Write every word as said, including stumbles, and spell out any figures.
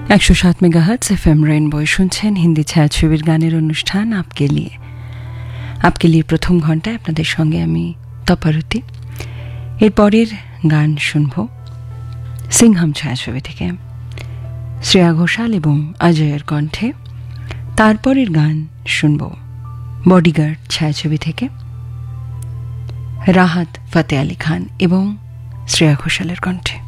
একশো সাত megahertz F M rainbow শুনছেন হিন্দি ছায়াছবির গানের অনুষ্ঠান আপকে লিয়ে। আপকে লিয়ে প্রথম ঘন্টায় আপনাদের সঙ্গে আমি তপারতি। এরপরের গান শুনব সিংহাম ছায়াছবি থেকে শ্রেয়া ঘোষাল এবং অজয়ের কণ্ঠে। তারপরের গান শুনব বডিগার্ড ছায়াছবি থেকে রাহাত ফতে আলী খান এবং শ্রেয়া ঘোষালের কণ্ঠে।